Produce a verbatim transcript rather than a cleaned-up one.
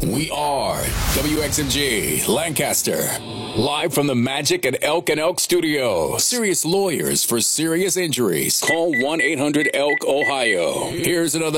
We are W X M G Lancaster. Live from the Magic at Elk and Elk Studio. Serious lawyers for serious injuries. Call one eight hundred elk ohio. Here's another